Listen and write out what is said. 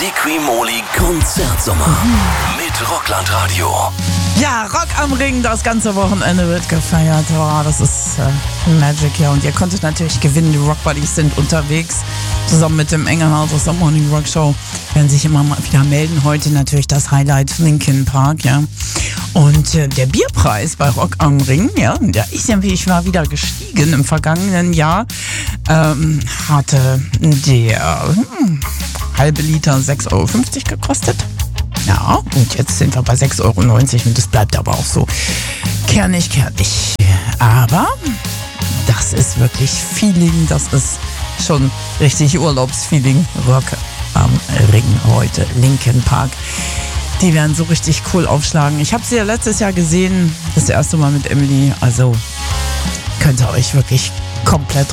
Liqui-Moly Konzertsommer mit Rockland Radio. Ja, Rock am Ring, das ganze Wochenende wird gefeiert. Oh, das ist Magic, ja. Und ihr konntet natürlich gewinnen. Die Rock Buddies sind unterwegs. Zusammen mit dem Engelhardt aus der Morning Rock Show werden sich immer mal wieder melden. Heute natürlich das Highlight Linkin Park, ja. Und der Bierpreis bei Rock am Ring, ja, der ist nämlich mal wieder gestiegen. Im vergangenen Jahr hatte der halbe Liter 6,50 Euro gekostet. Ja, und jetzt sind wir bei 6,90 Euro und das bleibt aber auch so kernig. Aber das ist wirklich Feeling, das ist schon richtig Urlaubsfeeling. Rock am Ring heute, Linkin Park. Die werden so richtig cool aufschlagen. Ich habe sie ja letztes Jahr gesehen, das erste Mal mit Emily, also könnt ihr euch wirklich komplett